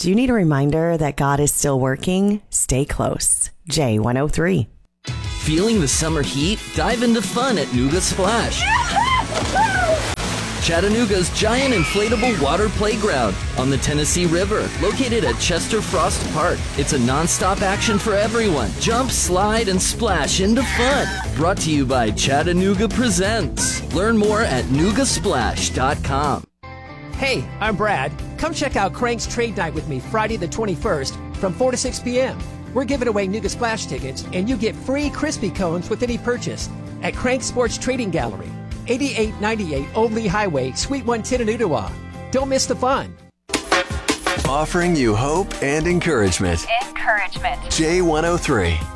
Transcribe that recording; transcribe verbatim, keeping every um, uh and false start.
Do you need a reminder that God is still working? Stay close. J one oh three. Feeling the summer heat? Dive into fun at Nooga Splash. Chattanooga's giant inflatable water playground on the Tennessee River, located at Chester Frost Park. It's a nonstop action for everyone. Jump, slide, and splash into fun. Brought to you by Chattanooga Presents. Learn more at nooga splash dot com. Hey, I'm Brad. Come check out Crank's Trade Night with me Friday the twenty-first from four to six p.m. We're giving away Nooga Splash tickets, and you get free crispy cones with any purchase at Crank Sports Trading Gallery, eighty-eight ninety-eight Old Lee Highway, Suite one ten in Ottawa. Don't miss the fun. Offering you hope and encouragement. Encouragement. J one oh three.